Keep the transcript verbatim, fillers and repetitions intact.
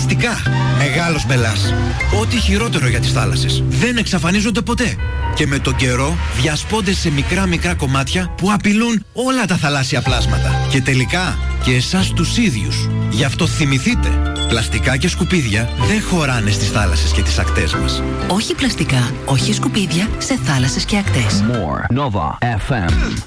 πλαστικά. Μεγάλος μπελάς. Ό,τι χειρότερο για τις θάλασσες. Δεν εξαφανίζονται ποτέ. Και με τον καιρό διασπώνται σε μικρά μικρά κομμάτια που απειλούν όλα τα θαλάσσια πλάσματα. Και τελικά και εσάς τους ίδιους. Γι' αυτό θυμηθείτε, πλαστικά και σκουπίδια δεν χωράνε στις θάλασσες και τις ακτές μας. Όχι πλαστικά, όχι σκουπίδια σε θάλασσες και ακτές. More Nova εφ εμ.